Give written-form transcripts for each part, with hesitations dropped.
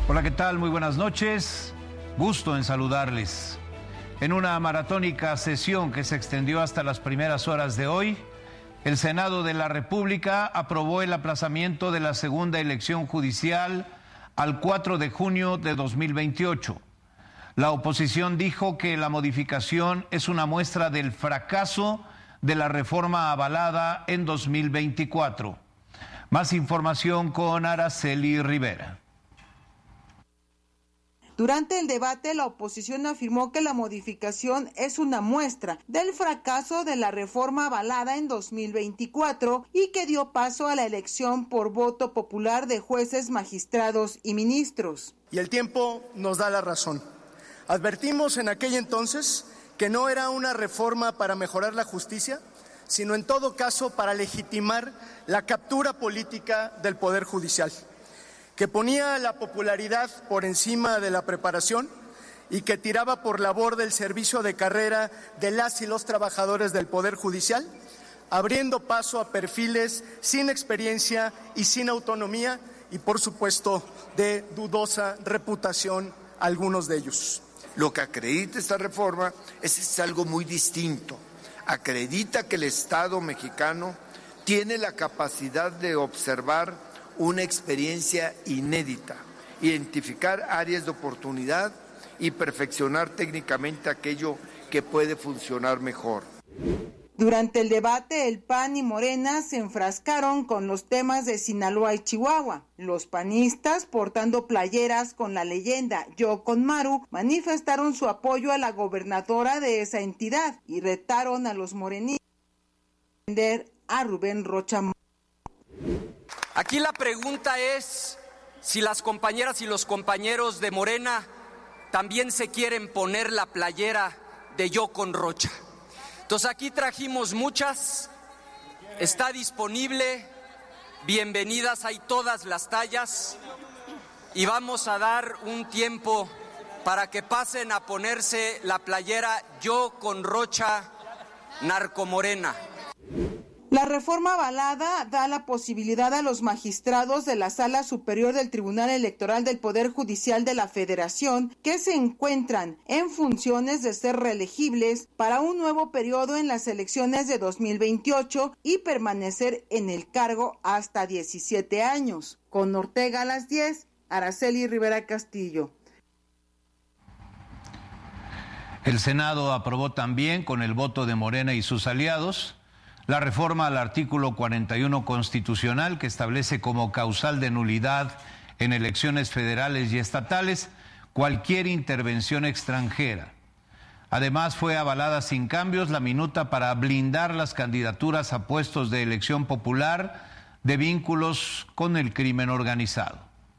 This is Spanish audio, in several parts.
Hola, ¿qué tal? Muy buenas noches. Gusto en saludarles. En una maratónica sesión que se extendió hasta las primeras horas de hoy, el Senado de la República aprobó el aplazamiento de la segunda elección judicial al 4 de junio de 2028. La oposición dijo que la modificación es una muestra del fracaso de la reforma avalada en 2024. Más información con Araceli Rivera. Durante el debate, la oposición afirmó que la modificación es una muestra del fracaso de la reforma avalada en 2024 y que dio paso a la elección por voto popular de jueces, magistrados y ministros. Y el tiempo nos da la razón. Advertimos en aquel entonces que no era una reforma para mejorar la justicia, sino en todo caso para legitimar la captura política del Poder Judicial, que ponía la popularidad por encima de la preparación y que tiraba por la borda el servicio de carrera de las y los trabajadores del Poder Judicial, abriendo paso a perfiles sin experiencia y sin autonomía y, por supuesto, de dudosa reputación algunos de ellos. Lo que acredita esta reforma es algo muy distinto. Acredita que el Estado mexicano tiene la capacidad de observar una experiencia inédita, identificar áreas de oportunidad y perfeccionar técnicamente aquello que puede funcionar mejor. Durante el debate, el PAN y Morena se enfrascaron con los temas de Sinaloa y Chihuahua. Los panistas, portando playeras con la leyenda "Yo con Maru", manifestaron su apoyo a la gobernadora de esa entidad y retaron a los morenistas a defender a Rubén Rocha. Aquí la pregunta es si las compañeras y los compañeros de Morena también se quieren poner la playera de "Yo con Rocha". Entonces aquí trajimos muchas, está disponible, bienvenidas, hay todas las tallas y vamos a dar un tiempo para que pasen a ponerse la playera "Yo con Rocha, Narcomorena". La reforma avalada da la posibilidad a los magistrados de la Sala Superior del Tribunal Electoral del Poder Judicial de la Federación, que se encuentran en funciones de ser reelegibles para un nuevo periodo en las elecciones de 2028 y permanecer en el cargo hasta 17 años. Con Ortega a las 10, Araceli Rivera Castillo. El Senado aprobó también, con el voto de Morena y sus aliados, la reforma al artículo 41 constitucional que establece como causal de nulidad en elecciones federales y estatales cualquier intervención extranjera. Además, fue avalada sin cambios la minuta para blindar las candidaturas a puestos de elección popular de vínculos con el crimen organizado.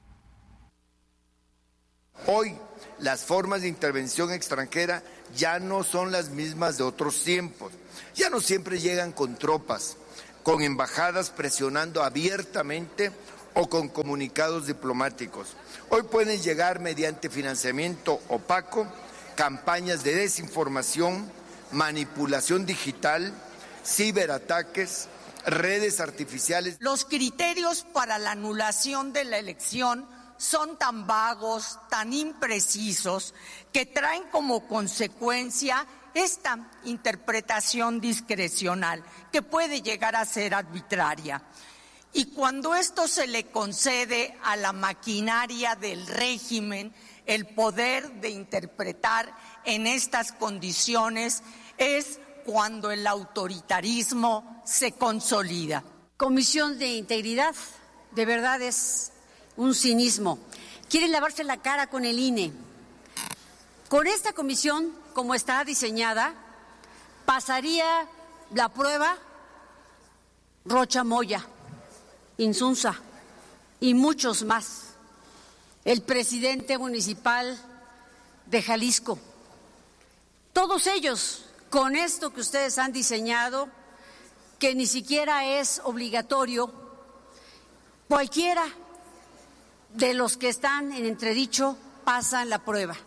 Hoy, las formas de intervención extranjera ya no son las mismas de otros tiempos. Ya no siempre llegan con tropas, con embajadas presionando abiertamente o con comunicados diplomáticos. Hoy pueden llegar mediante financiamiento opaco, campañas de desinformación, manipulación digital, ciberataques, redes artificiales. Los criterios para la anulación de la elección son tan vagos, tan imprecisos, que traen como consecuencia esta interpretación discrecional, que puede llegar a ser arbitraria. Y cuando esto se le concede a la maquinaria del régimen el poder de interpretar en estas condiciones, es cuando el autoritarismo se consolida. Comisión de Integridad, de verdad es un cinismo. Quieren lavarse la cara con el INE. Con esta comisión, como está diseñada, pasaría la prueba Rocha Moya, Insunza y muchos más. El presidente municipal de Jalisco. Todos ellos, con esto que ustedes han diseñado, que ni siquiera es obligatorio, cualquiera de los que están en entredicho pasan la prueba.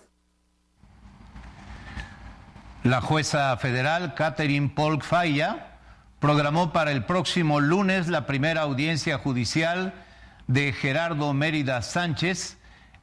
La jueza federal Catherine Polk Falla programó para el próximo lunes la primera audiencia judicial de Gerardo Mérida Sánchez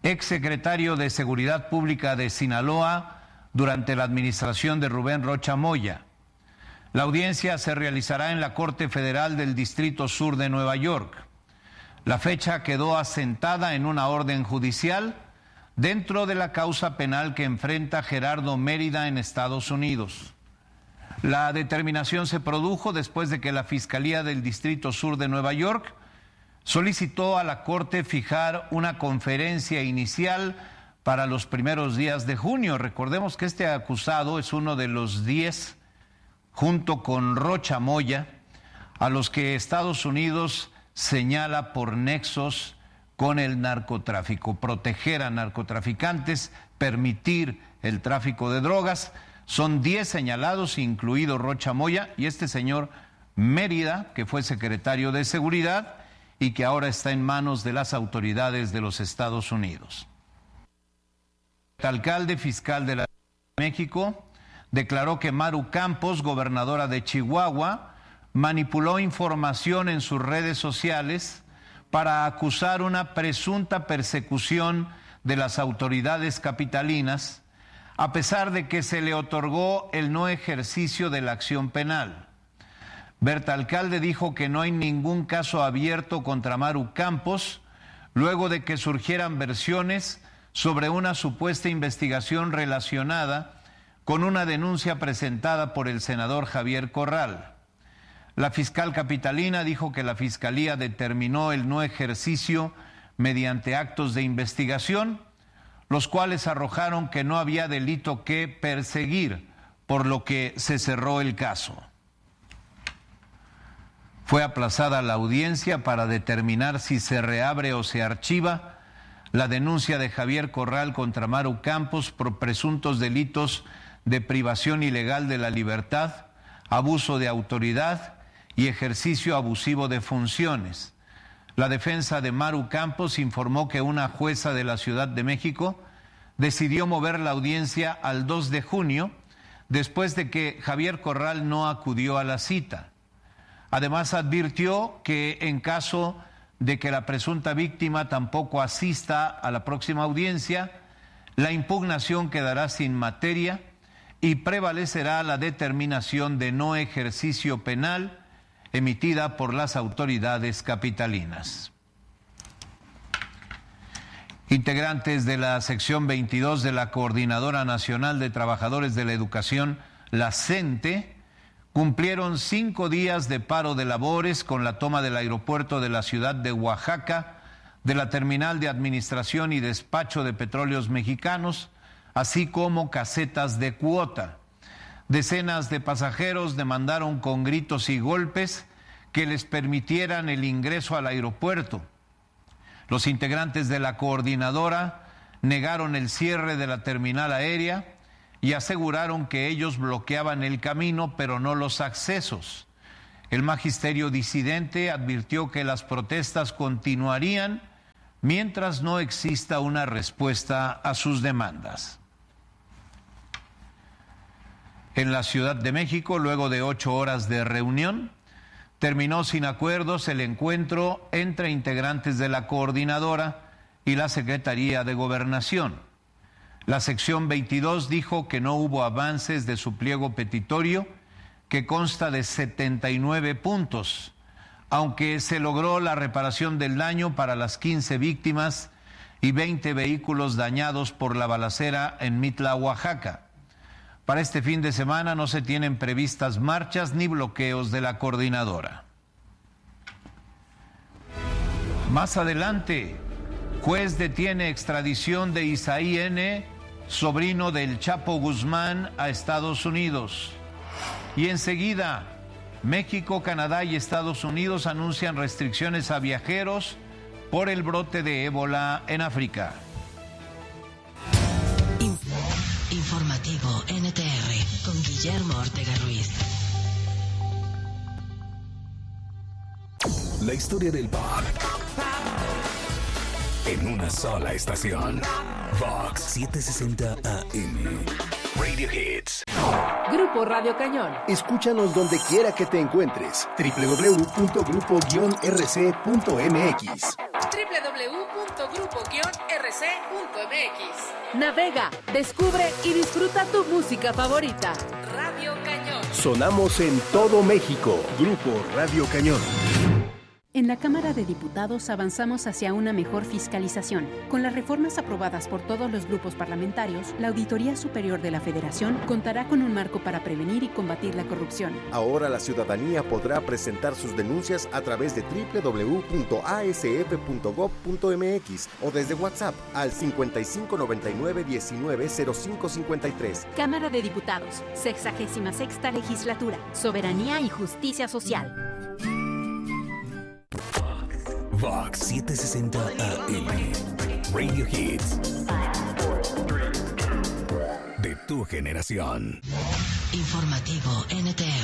exsecretario de Seguridad Pública de Sinaloa durante la administración de Rubén Rocha Moya. La audiencia se realizará en la Corte Federal del Distrito Sur de Nueva York. La fecha quedó asentada en una orden judicial dentro de la causa penal que enfrenta Gerardo Mérida en Estados Unidos. La determinación se produjo después de que la Fiscalía del Distrito Sur de Nueva York solicitó a la Corte fijar una conferencia inicial para los primeros días de junio. Recordemos que este acusado es uno de los 10, junto con Rocha Moya, a los que Estados Unidos señala por nexos con el narcotráfico, proteger a narcotraficantes, permitir el tráfico de drogas. Son 10 señalados, incluido Rocha Moya, y este señor Mérida, que fue secretario de Seguridad y que ahora está en manos de las autoridades de los Estados Unidos. El alcalde fiscal de la Ciudad de México declaró que Maru Campos, gobernadora de Chihuahua, manipuló información en sus redes sociales para acusar una presunta persecución de las autoridades capitalinas, a pesar de que se le otorgó el no ejercicio de la acción penal. Berta Alcalde dijo que no hay ningún caso abierto contra Maru Campos, luego de que surgieran versiones sobre una supuesta investigación relacionada con una denuncia presentada por el senador Javier Corral. La fiscal capitalina dijo que la Fiscalía determinó el no ejercicio mediante actos de investigación, los cuales arrojaron que no había delito que perseguir, por lo que se cerró el caso. Fue aplazada la audiencia para determinar si se reabre o se archiva la denuncia de Javier Corral contra Maru Campos por presuntos delitos de privación ilegal de la libertad, abuso de autoridad y ejercicio abusivo de funciones. La defensa de Maru Campos informó que una jueza de la Ciudad de México decidió mover la audiencia al 2 de junio después de que Javier Corral no acudió a la cita. Además, advirtió que en caso de que la presunta víctima tampoco asista a la próxima audiencia, la impugnación quedará sin materia y prevalecerá la determinación de no ejercicio penal emitida por las autoridades capitalinas. Integrantes de la sección 22 de la Coordinadora Nacional de Trabajadores de la Educación, la CENTE, cumplieron 5 días de paro de labores con la toma del aeropuerto de la ciudad de Oaxaca, de la terminal de administración y despacho de petróleos mexicanos, así como casetas de cuota. Decenas de pasajeros demandaron con gritos y golpes que les permitieran el ingreso al aeropuerto. Los integrantes de la coordinadora negaron el cierre de la terminal aérea y aseguraron que ellos bloqueaban el camino, pero no los accesos. El magisterio disidente advirtió que las protestas continuarían mientras no exista una respuesta a sus demandas. En la Ciudad de México, luego de 8 horas de reunión, terminó sin acuerdos el encuentro entre integrantes de la coordinadora y la Secretaría de Gobernación. La sección 22 dijo que no hubo avances de su pliego petitorio, que consta de 79 puntos, aunque se logró la reparación del daño para las 15 víctimas y 20 vehículos dañados por la balacera en Mitla, Oaxaca. Para este fin de semana no se tienen previstas marchas ni bloqueos de la coordinadora. Más adelante, juez detiene extradición de Isaí N., sobrino del Chapo Guzmán, a Estados Unidos. Y enseguida, México, Canadá y Estados Unidos anuncian restricciones a viajeros por el brote de ébola en África. Informativo NTR con Guillermo Ortega Ruiz. La historia del pop en una sola estación. Vox 760 AM. Radio Hits. Grupo Radio Cañón. Escúchanos donde quiera que te encuentres. www.grupo-rc.mx. www.grupo-rc.mx. www.grupo-rc.mx. Navega, descubre y disfruta tu música favorita. Radio Cañón. Sonamos en todo México. Grupo Radio Cañón. En la Cámara de Diputados avanzamos hacia una mejor fiscalización. Con las reformas aprobadas por todos los grupos parlamentarios, la Auditoría Superior de la Federación contará con un marco para prevenir y combatir la corrupción. Ahora la ciudadanía podrá presentar sus denuncias a través de www.asf.gov.mx o desde WhatsApp al 5599-190553. Cámara de Diputados, 66ª Legislatura, Soberanía y Justicia Social. Vox 760 AM. Radio Hits. De tu generación. Informativo NTR.